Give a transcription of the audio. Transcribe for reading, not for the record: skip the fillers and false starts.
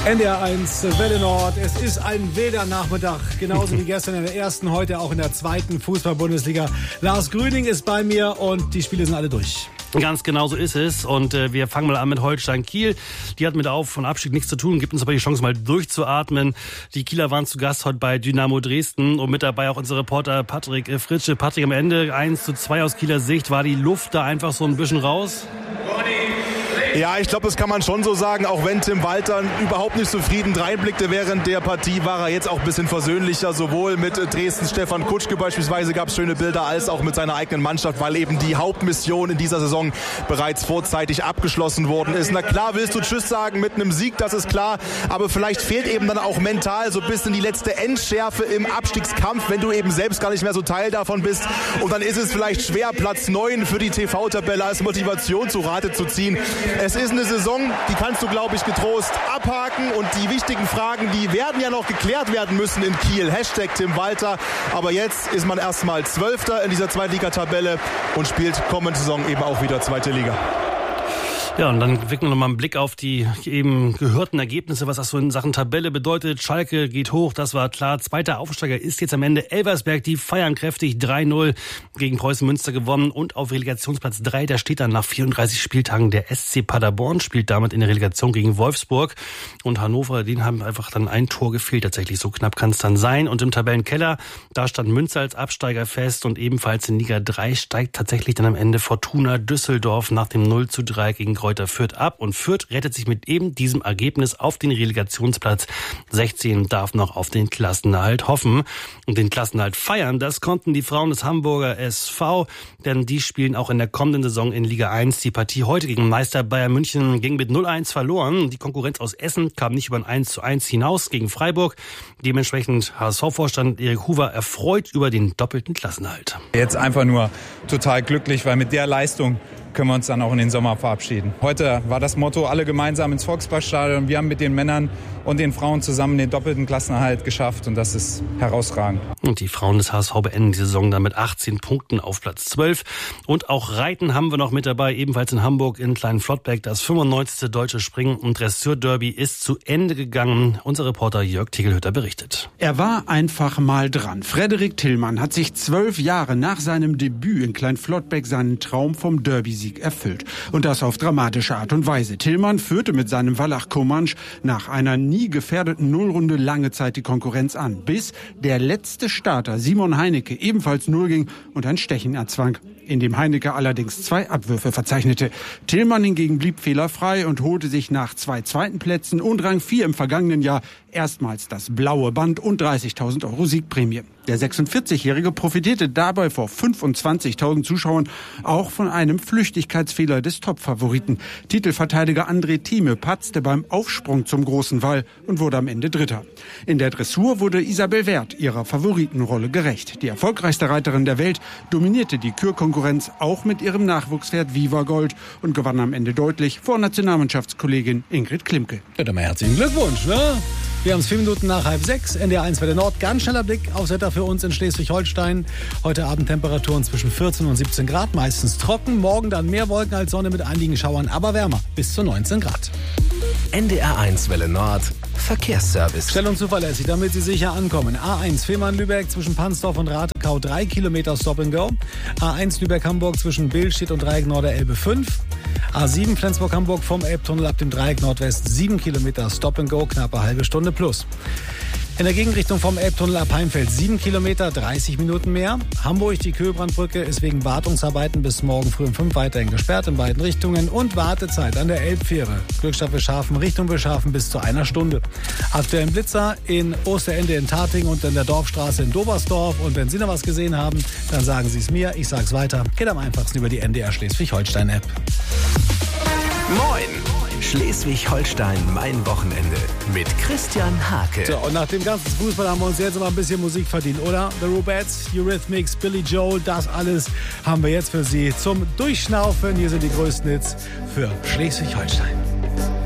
NDR 1 Welle Nord. Es ist ein wilder Nachmittag, genauso wie gestern in der ersten, heute auch in der zweiten Fußball-Bundesliga. Lars Grüning ist bei mir und die Spiele sind alle durch. Ganz genau so ist es. Und wir fangen mal an mit Holstein Kiel. Die hat mit Auf- und Abstieg nichts zu tun, gibt uns aber die Chance, mal durchzuatmen. Die Kieler waren zu Gast heute bei Dynamo Dresden und mit dabei auch unser Reporter Patrick Fritsche. Patrick, am Ende 1:2 aus Kieler Sicht. War die Luft da einfach so ein bisschen raus? Ja, ich glaube, das kann man schon so sagen, auch wenn Tim Walter überhaupt nicht zufrieden reinblickte während der Partie, war er jetzt auch ein bisschen versöhnlicher, sowohl mit Dresden Stefan Kutschke beispielsweise gab es schöne Bilder, als auch mit seiner eigenen Mannschaft, weil eben die Hauptmission in dieser Saison bereits vorzeitig abgeschlossen worden ist. Na klar, willst du Tschüss sagen mit einem Sieg, das ist klar, aber vielleicht fehlt eben dann auch mental so ein bisschen die letzte Endschärfe im Abstiegskampf, wenn du eben selbst gar nicht mehr so Teil davon bist, und dann ist es vielleicht schwer, Platz 9 für die TV-Tabelle als Motivation zu Rate zu ziehen. Es ist eine Saison, die kannst du, glaube ich, getrost abhaken, und die wichtigen Fragen, die werden ja noch geklärt werden müssen in Kiel. Hashtag Tim Walter. Aber jetzt ist man erstmal Zwölfter in dieser Zweitligatabelle und spielt kommende Saison eben auch wieder Zweite Liga. Ja, und dann wirken wir nochmal einen Blick auf die eben gehörten Ergebnisse, was das so in Sachen Tabelle bedeutet. Schalke geht hoch, das war klar. Zweiter Aufsteiger ist jetzt am Ende Elversberg. Die feiern kräftig 3-0 gegen Preußen Münster gewonnen und auf Relegationsplatz 3. Da steht dann nach 34 Spieltagen der SC Paderborn, spielt damit in der Relegation gegen Wolfsburg. Und Hannover, denen haben einfach dann ein Tor gefehlt. Tatsächlich, so knapp kann es dann sein. Und im Tabellenkeller, da stand Münster als Absteiger fest und ebenfalls in Liga 3 steigt tatsächlich dann am Ende Fortuna Düsseldorf nach dem 0:3 gegen Kräuter Fürth ab, und Fürth rettet sich mit eben diesem Ergebnis auf den Relegationsplatz 16, darf noch auf den Klassenerhalt hoffen. Und den Klassenerhalt feiern, das konnten die Frauen des Hamburger SV, denn die spielen auch in der kommenden Saison in Liga 1. Die Partie heute gegen Meister Bayern München ging mit 0:1 verloren. Die Konkurrenz aus Essen kam nicht über ein 1:1 hinaus gegen Freiburg. Dementsprechend HSV-Vorstand Erik Huber erfreut über den doppelten Klassenerhalt. Jetzt einfach nur total glücklich, weil mit der Leistung können wir uns dann auch in den Sommer verabschieden. Heute war das Motto, alle gemeinsam ins Volksparkstadion. Wir haben mit den Männern und den Frauen zusammen den doppelten Klassenerhalt geschafft, und das ist herausragend. Und die Frauen des HSV beenden die Saison dann mit 18 Punkten auf Platz 12. Und auch Reiten haben wir noch mit dabei, ebenfalls in Hamburg in Kleinflottbeck. Das 95. Deutsche Springen- und Dressurderby ist zu Ende gegangen. Unser Reporter Jörg Tegelhütter berichtet. Er war einfach mal dran. Frederik Tillmann hat sich 12 Jahre nach seinem Debüt in Kleinflottbeck seinen Traum vom Derby-Sieg erfüllt. Und das auf dramatische Art und Weise. Tillmann führte mit seinem Wallach Comanche nach einer nie gefährdeten Nullrunde lange Zeit die Konkurrenz an, bis der letzte Starter Simon Heinecke ebenfalls 0 ging und ein Stechen erzwang, in dem Heinecke allerdings 2 Abwürfe verzeichnete. Tillmann hingegen blieb fehlerfrei und holte sich nach 2 zweiten Plätzen und Rang 4 im vergangenen Jahr erstmals das blaue Band und 30.000 € Siegprämie. Der 46-Jährige profitierte dabei vor 25.000 Zuschauern auch von einem Flüchtigkeitsfehler des Topfavoriten. Titelverteidiger André Thieme patzte beim Aufsprung zum großen Wall und wurde am Ende Dritter. In der Dressur wurde Isabel Werth ihrer Favoritenrolle gerecht. Die erfolgreichste Reiterin der Welt dominierte die Kürkonkurrenz auch mit ihrem Nachwuchspferd Viva Gold und gewann am Ende deutlich vor Nationalmannschaftskollegin Ingrid Klimke. Ja, dann mal herzlichen Glückwunsch, ne? Wir haben es 4 Minuten nach 5:30, NDR 1 Welle Nord. Ganz schneller Blick aufs Wetter für uns in Schleswig-Holstein. Heute Abend Temperaturen zwischen 14 und 17 Grad, meistens trocken. Morgen dann mehr Wolken als Sonne mit einigen Schauern, aber wärmer, bis zu 19 Grad. NDR 1 Welle Nord, Verkehrsservice. Schnell und zuverlässig, damit Sie sicher ankommen. A1 Fehmarn-Lübeck zwischen Pansdorf und Ratekau 3 Kilometer Stop and Go. A1 Lübeck-Hamburg zwischen Billstedt und Dreieck Norderelbe 5. A7 Flensburg-Hamburg vom Elbtunnel ab dem Dreieck Nordwest 7 Kilometer Stop and Go, knappe halbe Stunde plus. In der Gegenrichtung vom Elbtunnel ab Heimfeld 7 Kilometer, 30 Minuten mehr. Hamburg, die Köhlbrandbrücke, ist wegen Wartungsarbeiten bis morgen früh um 5 weiterhin gesperrt in beiden Richtungen. Und Wartezeit an der Elbfähre. Glückstadt Beschafen, Richtung Beschafen bis zu 1 Stunde. Aktuell ein Blitzer in Osterende in Tating und in der Dorfstraße in Dobersdorf. Und wenn Sie noch was gesehen haben, dann sagen Sie es mir, ich sag's weiter. Geht am einfachsten über die NDR Schleswig-Holstein-App. Moin! Schleswig-Holstein, mein Wochenende mit Christian Hake. So, und nach dem ganzen Fußball haben wir uns jetzt mal ein bisschen Musik verdient, oder? The Rubettes, Eurythmics, Billy Joel, das alles haben wir jetzt für Sie zum Durchschnaufen. Hier sind die größten Hits für Schleswig-Holstein.